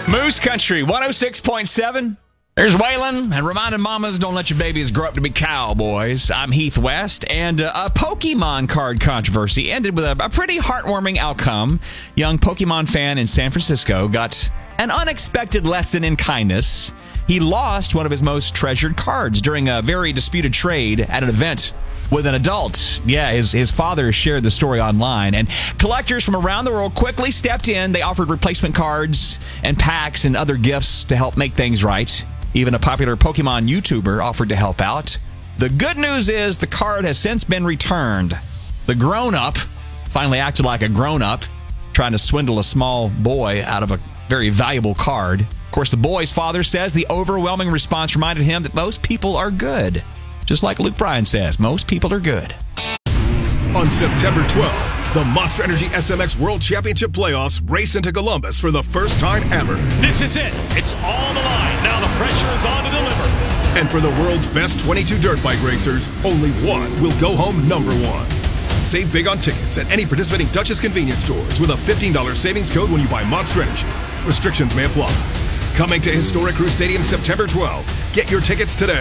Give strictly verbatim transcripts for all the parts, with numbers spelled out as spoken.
Moose Country, one oh six point seven. There's Waylon, and reminding mamas, don't let your babies grow up to be cowboys. I'm Heath West, and uh, a Pokemon card controversy ended with a, a pretty heartwarming outcome. Young Pokemon fan in San Francisco got an unexpected lesson in kindness. He lost one of his most treasured cards during a very disputed trade at an event with an adult. Yeah, his, his father shared the story online, and collectors from around the world quickly stepped in. They offered replacement cards and packs and other gifts to help make things right. Even a popular Pokemon YouTuber offered to help out. The good news is the card has since been returned. The grown-up finally acted like a grown-up, trying to swindle a small boy out of a very valuable card. Of course, the boy's father says the overwhelming response reminded him that most people are good. Just like Luke Bryan says, most people are good. On September twelfth, the Monster Energy S M X World Championship Playoffs race into Columbus for the first time ever. This is it. It's all on the line. Now the pressure is on to deliver. And for the world's best twenty-two dirt bike racers, only one will go home number one. Save big on tickets at any participating Duchess convenience stores with a fifteen dollars savings code when you buy Monster Energy. Restrictions may apply. Coming to Historic Crew Stadium September twelfth. Get your tickets today.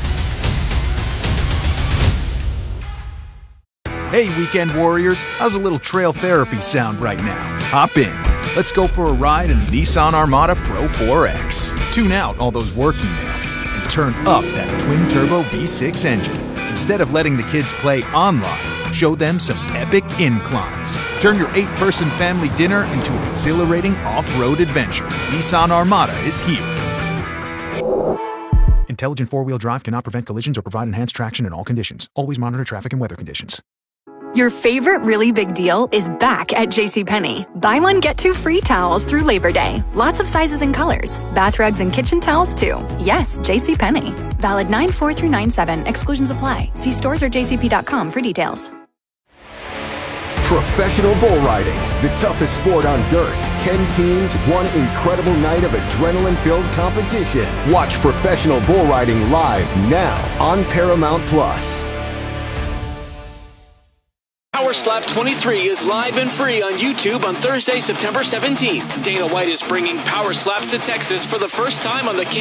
Hey, weekend warriors, how's a little trail therapy sound right now? Hop in. Let's go for a ride in the Nissan Armada Pro four X. Tune out all those work emails and turn up that twin-turbo V six engine. Instead of letting the kids play online, show them some epic inclines. Turn your eight-person family dinner into an exhilarating off-road adventure. Nissan Armada is here. Intelligent four-wheel drive cannot prevent collisions or provide enhanced traction in all conditions. Always monitor traffic and weather conditions. Your favorite really big deal is back at JCPenney. Buy one, get two free towels through Labor Day. Lots of sizes and colors. Bath rugs and kitchen towels, too. Yes, JCPenney. Valid nine four through nine seven. Exclusions apply. See stores or j c p dot com for details. Professional bull riding, the toughest sport on dirt. Ten teams, one incredible night of adrenaline-filled competition. Watch professional bull riding live now on Paramount Plus. Power Slap twenty-three is live and free on YouTube on Thursday, September seventeenth. Dana White is bringing Power Slaps to Texas for the first time on the campus.